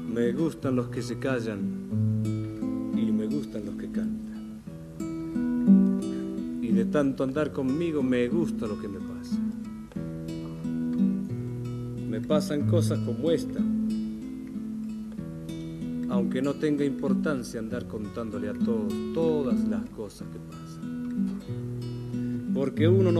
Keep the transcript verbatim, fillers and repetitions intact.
Me gustan los que se callan y me gustan los que cantan. Y de tanto andar conmigo me gusta lo que me pasa. Me pasan cosas como esta, aunque no tenga importancia andar contándole a todos todas las cosas que pasan. Porque uno no